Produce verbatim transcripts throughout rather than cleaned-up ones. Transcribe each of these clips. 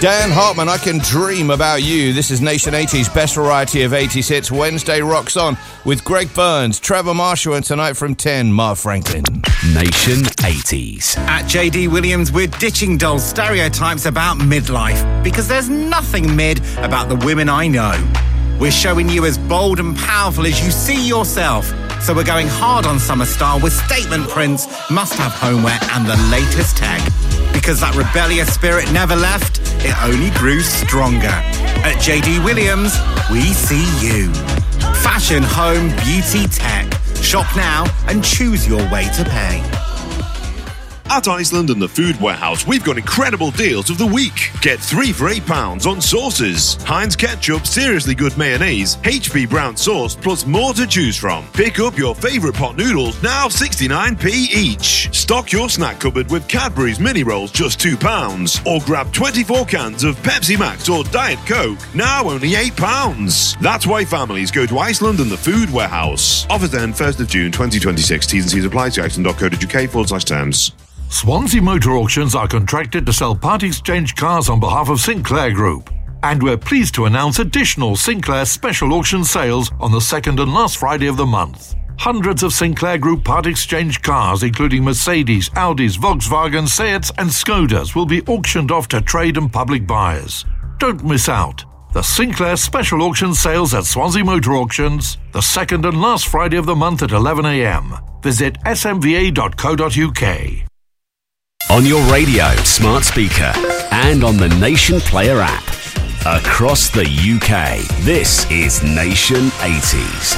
Dan Hartman, I Can Dream About You. This is Nation eighties Best Variety of eighties Hits. Wednesday rocks on with Greg Burns, Trevor Marshall, and tonight from ten, Mark Franklin. Nation eighties. At J D Williams, we're ditching dull stereotypes about midlife because there's nothing mid about the women I know. We're showing you as bold and powerful as you see yourself. So we're going hard on summer style with statement prints, must-have homeware and the latest tech. Because that rebellious spirit never left, it only grew stronger. At J D Williams, we see you. Fashion, home, beauty, tech. Shop now and choose your way to pay. At Iceland and the Food Warehouse, we've got incredible deals of the week. Get three for eight pounds on sauces. Heinz Ketchup, Seriously Good Mayonnaise, H P Brown Sauce, plus more to choose from. Pick up your favourite pot noodles, now sixty-nine p each. Stock your snack cupboard with Cadbury's Mini Rolls, just two pounds. Or grab twenty-four cans of Pepsi Max or Diet Coke, now only eight pounds. That's why families go to Iceland and the Food Warehouse. Offers end first of June twenty twenty-six. T's and C's apply to iceland dot co dot uk forward slash terms. Swansea Motor Auctions are contracted to sell part exchange cars on behalf of Sinclair Group. And we're pleased to announce additional Sinclair special auction sales on the second and last Friday of the month. Hundreds of Sinclair Group part exchange cars, including Mercedes, Audis, Volkswagen, Seats and Skodas, will be auctioned off to trade and public buyers. Don't miss out. The Sinclair Special Auction Sales at Swansea Motor Auctions, the second and last Friday of the month at eleven a m. Visit s m v a dot co dot u k. On your radio, smart speaker, and on the Nation Player app. Across the U K, this is Nation eighties.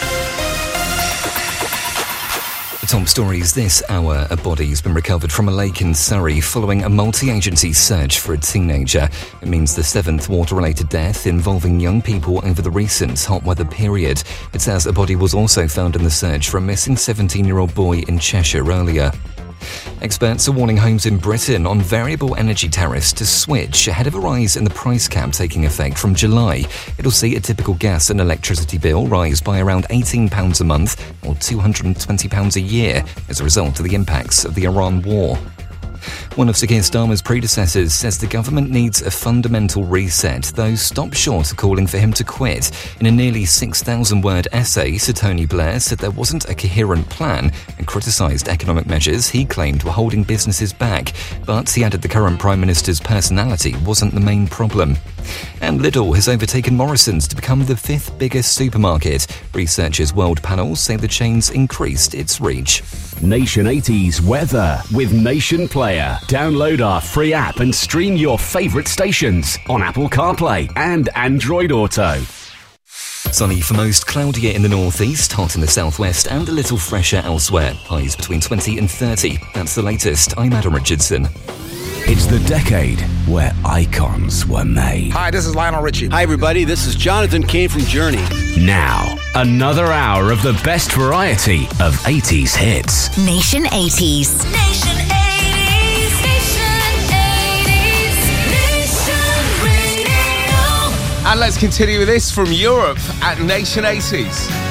The top stories this hour: a body has been recovered from a lake in Surrey following a multi-agency search for a teenager. It means the seventh water-related death involving young people over the recent hot weather period. It says a body was also found in the search for a missing seventeen-year-old boy in Cheshire earlier. Experts are warning homes in Britain on variable energy tariffs to switch ahead of a rise in the price cap taking effect from July. It'll see a typical gas and electricity bill rise by around eighteen pounds a month or two hundred twenty pounds a year as a result of the impacts of the Iran war. One of Sir Keir Starmer's predecessors says the government needs a fundamental reset, though stopped short of calling for him to quit. In a nearly six thousand word essay, Sir Tony Blair said there wasn't a coherent plan and criticised economic measures he claimed were holding businesses back. But he added the current Prime Minister's personality wasn't the main problem. And Lidl has overtaken Morrison's to become the fifth biggest supermarket. Researchers' world panels say the chain's increased its reach. Nation eighties weather with Nation Player. Download our free app and stream your favourite stations on Apple CarPlay and Android Auto. Sunny for most, cloudier in the northeast, hot in the southwest and a little fresher elsewhere. Highs between twenty and thirty. That's the latest. I'm Adam Richardson. It's the decade where icons were made. Hi, this is Lionel Richie. Hi, everybody. This is Jonathan Cain from Journey. Now, another hour of the best variety of eighties hits. Nation eighties. Nation eighties. Nation eighties. Nation Radio. And let's continue with this from Europe at Nation eighties.